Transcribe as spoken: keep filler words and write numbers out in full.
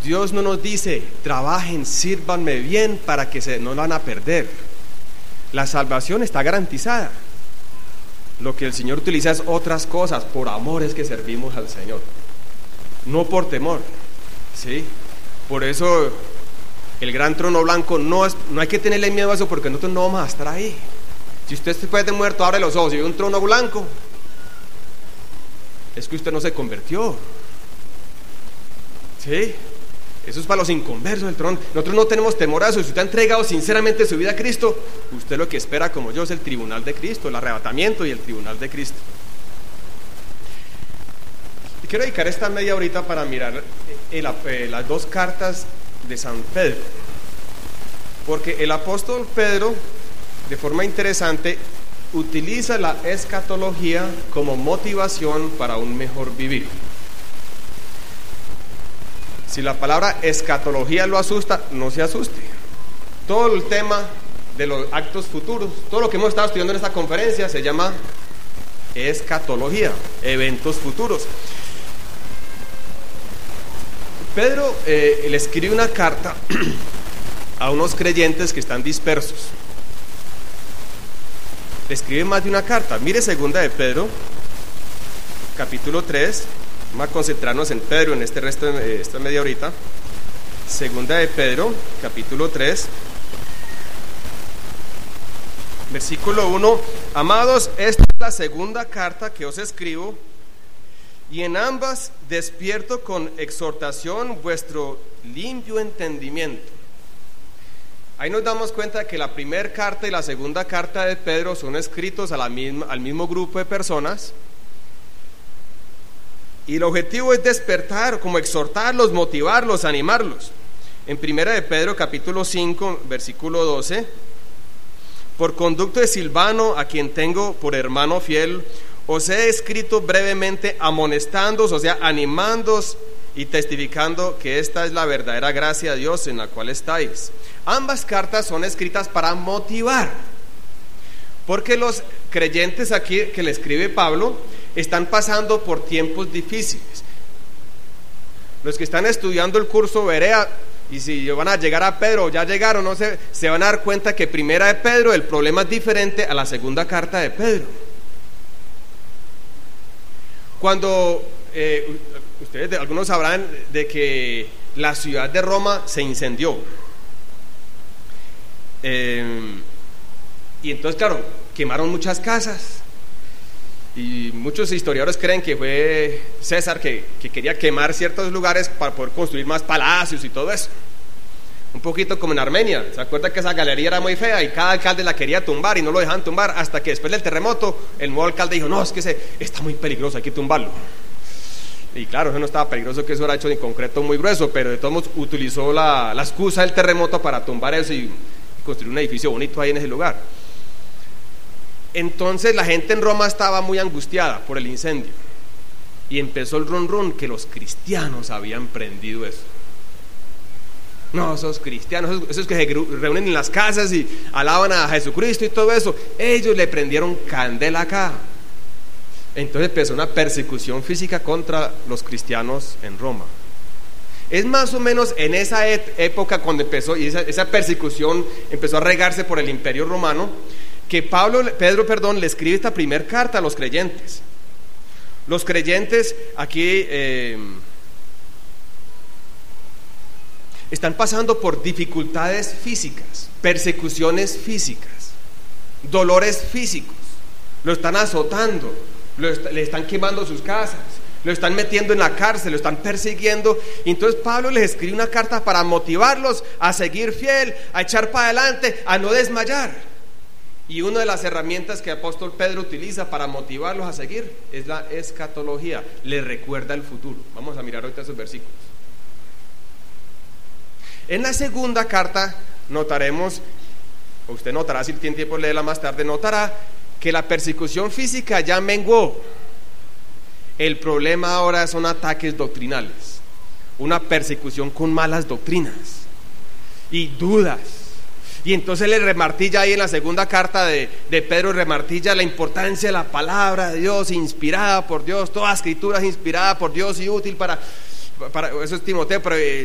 Dios no nos dice, trabajen, sírvanme bien para que se, no van a perder. La salvación está garantizada. Lo que el Señor utiliza es otras cosas. Por amor es que servimos al Señor, no por temor, ¿sí? Por eso el gran trono blanco no, es, no hay que tenerle miedo a eso, porque nosotros no vamos a estar ahí. Si usted después de muerto abre los ojos y ve un trono blanco, es que usted no se convirtió, ¿sí? Eso es para los inconversos del trono. Nosotros no tenemos temor a eso. Si usted ha entregado sinceramente su vida a Cristo, usted lo que espera, como yo, es el tribunal de Cristo, el arrebatamiento y el tribunal de Cristo. Y quiero dedicar esta media horita para mirar el, el, las dos cartas de San Pedro, porque el apóstol Pedro, de forma interesante, utiliza la escatología como motivación para un mejor vivir. Si la palabra escatología lo asusta, no se asuste. Todo el tema de los actos futuros, todo lo que hemos estado estudiando en esta conferencia se llama escatología, eventos futuros. Pedro eh, le escribe una carta a unos creyentes que están dispersos. Le escribe más de una carta. Mire segunda de Pedro, capítulo tres. Vamos a concentrarnos en Pedro en este resto de esta media horita. Segunda de Pedro, capítulo tres, versículo uno. Amados, esta es la segunda carta que os escribo, y en ambas despierto con exhortación vuestro limpio entendimiento. Ahí nos damos cuenta que la primera carta y la segunda carta de Pedro son escritos a la misma, al mismo grupo de personas. Y el objetivo es despertar, como exhortarlos, motivarlos, animarlos. En primera de Pedro, capítulo cinco, versículo doce. Por conducto de Silvano, a quien tengo por hermano fiel, os he escrito brevemente amonestándoos, o sea, animándoos y testificando que esta es la verdadera gracia de Dios en la cual estáis. Ambas cartas son escritas para motivar, porque los creyentes aquí que le escribe Pablo están pasando por tiempos difíciles. Los que están estudiando el curso Berea, y si van a llegar a Pedro, ya llegaron, no sé, se van a dar cuenta que primera de Pedro, el problema es diferente a la segunda carta de Pedro. Cuando eh, ustedes, algunos sabrán de que la ciudad de Roma se incendió, eh, y entonces, claro, quemaron muchas casas. Y muchos historiadores creen que fue César que, que quería quemar ciertos lugares para poder construir más palacios y todo eso. Un poquito como en Armenia. ¿Se acuerda que esa galería era muy fea y cada alcalde la quería tumbar y no lo dejaban tumbar? Hasta que después del terremoto el nuevo alcalde dijo, no, es que ese está muy peligroso, hay que tumbarlo. Y claro, eso no estaba peligroso, que eso era hecho de concreto muy grueso, pero de todos modos utilizó la, la excusa del terremoto para tumbar eso y, y construir un edificio bonito ahí en ese lugar. Entonces la gente en Roma estaba muy angustiada por el incendio y empezó el run run que los cristianos habían prendido eso. No, esos cristianos, esos, esos que se reúnen en las casas y alaban a Jesucristo y todo eso, ellos le prendieron candela acá. Entonces empezó una persecución física contra los cristianos en Roma. Es más o menos en esa et- época cuando empezó, y esa, esa persecución empezó a regarse por el Imperio Romano, que Pablo, Pedro, perdón, le escribe esta primera carta a los creyentes. Los creyentes aquí eh, están pasando por dificultades físicas, persecuciones físicas, dolores físicos, lo están azotando, lo est- le están quemando sus casas, lo están metiendo en la cárcel, lo están persiguiendo. Y entonces Pablo les escribe una carta para motivarlos a seguir fiel, a echar para adelante, a no desmayar. Y una de las herramientas que el apóstol Pedro utiliza para motivarlos a seguir es la escatología, les recuerda el futuro. Vamos a mirar ahorita esos versículos. En la segunda carta notaremos, o usted notará, si tiene tiempo de leerla más tarde, notará que la persecución física ya menguó. El problema ahora son ataques doctrinales, una persecución con malas doctrinas y dudas. Y entonces le remartilla ahí en la segunda carta de, de Pedro, remartilla la importancia de la palabra de Dios, inspirada por Dios, toda escritura es inspirada por Dios y útil para, para eso es Timoteo, pero